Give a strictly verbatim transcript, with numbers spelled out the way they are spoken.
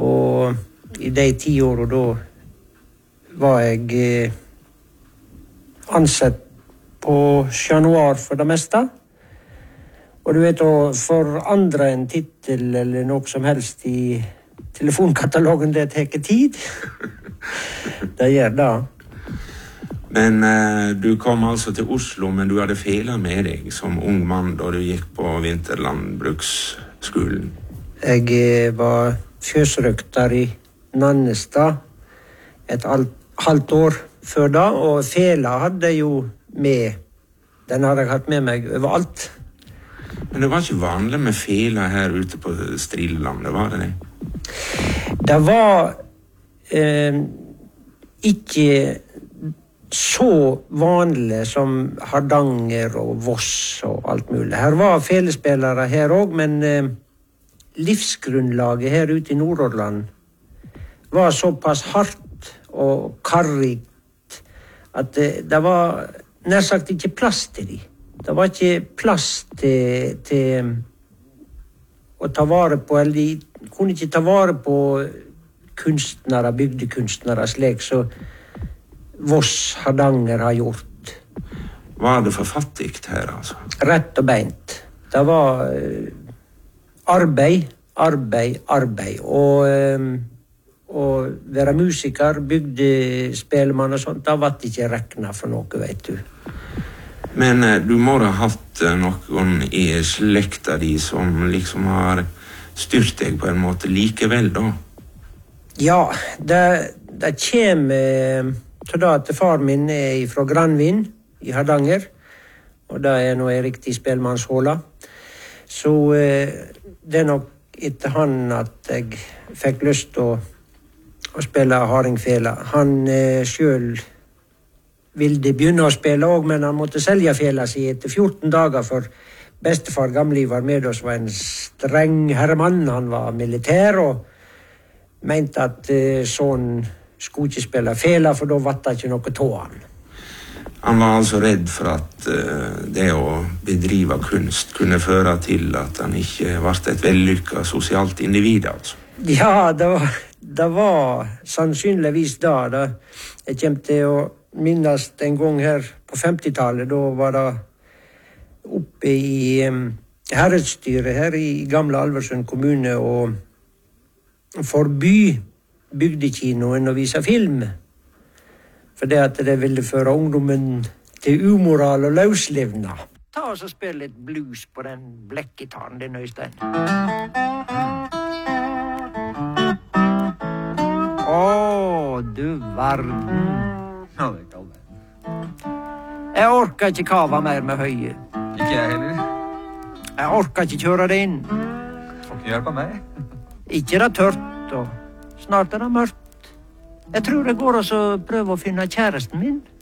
Og i de ti årene da var jeg eh, ansett på januar for det meste. Og du vet, å forandre en titel eller noe som helst i telefonkatalogen, det tar tid. Det gjør det. Men eh, du kom altså til Oslo, men du hadde felet med deg som ung mann da du gikk på Vinterlandbruksskolen. Jeg eh, var fjøsrøkter i Nannestad et halvt år før da, og fela hadde jo med. Den hadde jeg hatt med meg overalt. Men det var ikke vanlig med fela her ute på Stridelandet, var det det? Det var eh, ikke så vanlig som Hardanger og Voss og alt mulig. Her var felespillere her også, men eh, livsgrunnlaget her ute i Nordhordland var såpass hardt og karrigt at det, det var nær sagt ikke plass til dem. Det var ikke plass til, til å ta vare på, eller de kunne ikke ta vare på kunstnere, bygdekunstnere, slik så Voss, Hardanger har gjort. Var det for fattigt her, altså? Rett og beint. Det var uh, arbeid, arbeid, arbeid. Og, uh, og være musiker, bygdespelmann og sånt, det var ikke rekna for noe, vet du. Men uh, du må ha hatt uh, noen i slekta di som liksom har styrt deg på en måte likevel, da? Ja, det, det kommer... Uh, Så da at far min er fra Granvin i Hardanger, og da er nå jeg riktig spelmannshåla. Så eh, det er nok etter han at jeg fikk lyst til å, å spille hardingfela. Han eh, selv ville begynne å spille også, men han måtte selge fela si etter fjorten dager, for bestefar Gamlivar med oss var en streng herremann. Han var militær og mente at eh, sånn skulle ikke spille fela, for da var det ikke noe tå han. Han var altså redd for at uh, det å bedrive kunst kunne føre til at han ikke var et vellykket sosialt individ, altså. Ja, det var, det var sannsynligvis da, da. Jeg kommer til å minnes en gang her på femtitallet, da var det oppe i um, herredsstyret her i gamle Alversund kommune, og forby bygdekinoen og vise film. For det at det ville føre ungdommen til umoral og løslevna. Ta oss og spill litt blues på den blekkgitaren din, Øystein. Å, du verden. Ja, det er ikke all verden. Jeg orker ikke kava mer med høye. Ikke jeg heller. Jeg orker ikke kjøre det inn. Får ikke hjelp av meg. Ikke det tørt, og snart er det mørkt. Jeg tror jeg går og så prøver å finne kjæresten min.